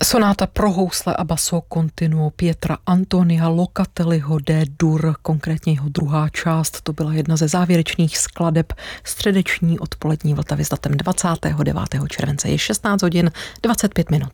Sonáta pro housle a basso continuo Pietra Antonia Locatelliho D-dur, konkrétně jeho druhá část, to byla jedna ze závěrečných skladeb středeční odpolední Vltavy s datem 29. července. Je 16 hodin 25 minut.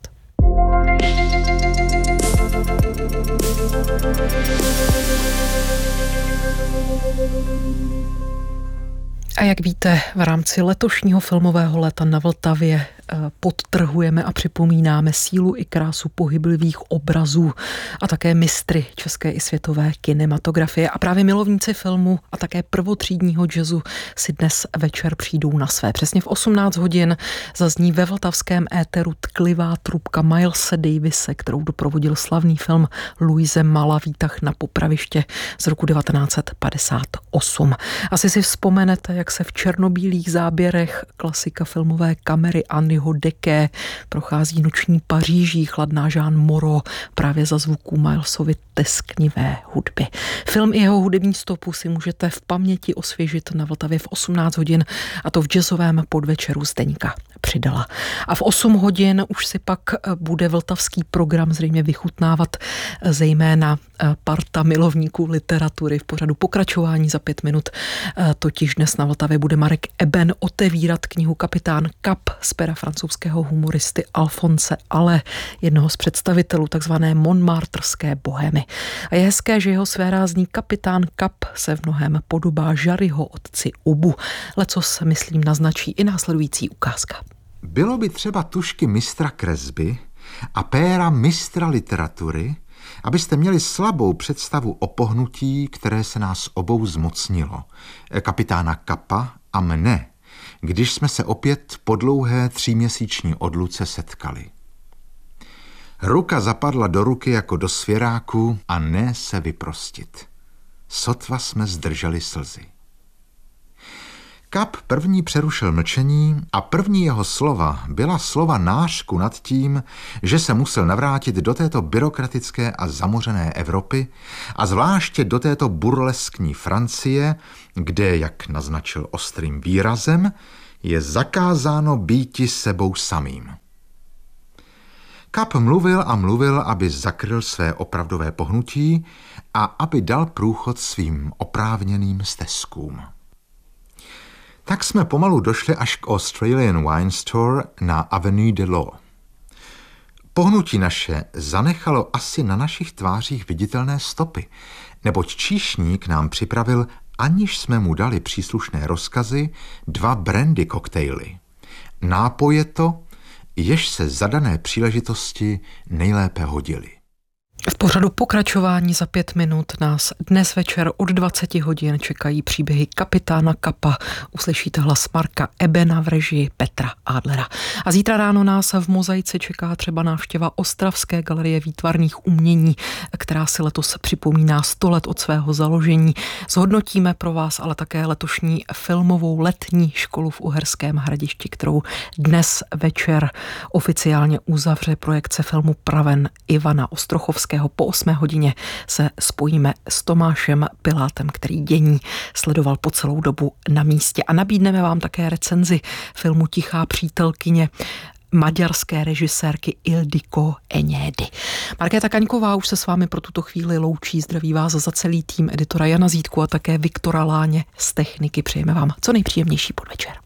A jak víte, v rámci letošního filmového léta na Vltavě podtrhujeme a připomínáme sílu i krásu pohyblivých obrazů a také mistry české i světové kinematografie. A právě milovníci filmu a také prvotřídního jazzu si dnes večer přijdou na své. Přesně v 18 hodin zazní ve vltavském éteru tklivá trubka Milese Davise, kterou doprovodil slavný film Louise Mala Výtah na popraviště z roku 1958. Asi si vzpomenete, jak se v černobílých záběrech klasika filmové kamery Annyho Deké prochází noční Paříží, chladná Jean Moreau právě za zvuků Milesovy tesknivé hudby. Film i jeho hudební stopu si můžete v paměti osvěžit na Vltavě v 18 hodin, a to v jazzovém podvečeru Zdeňka Přidala. A v 8 hodin už si pak bude vltavský program zřejmě vychutnávat zejména parta milovníků literatury v pořadu Pokračování za 5 minut. Totiž dnes na Vltavě bude Marek Eben otevírat knihu Kapitán Kap z pera francouzského humoristy Alphonse Allais, jednoho z představitelů takzvané montmartrské bohémy. A je hezké, že jeho svérázný Kapitán Kap se v mnohém podobá Jarryho otci Ubu. Lecos, myslím, naznačí i následující ukázka. Bylo by třeba tušky mistra kresby a péra mistra literatury, abyste měli slabou představu o pohnutí, které se nás obou zmocnilo, kapitána Kapa a mne, když jsme se opět po dlouhé 3měsíční odluce setkali. Ruka zapadla do ruky jako do svěráku a ne se vyprostit. Sotva jsme zdrželi slzy. Kap první přerušil mlčení a první jeho slova byla slova nářku nad tím, že se musel navrátit do této byrokratické a zamořené Evropy a zvláště do této burleskní Francie, kde, jak naznačil ostrým výrazem, je zakázáno býti sebou samým. Kap mluvil a mluvil, aby zakryl své opravdové pohnutí a aby dal průchod svým oprávněným stezkům. Tak jsme pomalu došli až k Australian Wine Store na Avenue de l'Eau. Pohnutí naše zanechalo asi na našich tvářích viditelné stopy, neboť číšník nám připravil, aniž jsme mu dali příslušné rozkazy, 2 brandy koktejly. Nápoje to, jež se za dané příležitosti nejlépe hodily. V pořadu Pokračování za 5 minut nás dnes večer od 20 hodin čekají příběhy Kapitána Kapa. Uslyšíte hlas Marka Ebena v režii Petra Adlera. A zítra ráno nás v Mozaice čeká třeba návštěva Ostravské galerie výtvarných umění, která si letos připomíná 100 let od svého založení. Zhodnotíme pro vás ale také letošní filmovou letní školu v Uherském Hradišti, kterou dnes večer oficiálně uzavře projekce filmu Praven Ivana Ostrochovského. Po 8 hodině se spojíme s Tomášem Pilátem, který dění sledoval po celou dobu na místě, a nabídneme vám také recenzi filmu Tichá přítelkyně maďarské režisérky Ildiko Enyédy. Markéta Kaňková už se s vámi pro tuto chvíli loučí. Zdraví vás za celý tým editora Jana Zítku a také Viktora Láně z techniky. Přejeme vám co nejpříjemnější podvečer.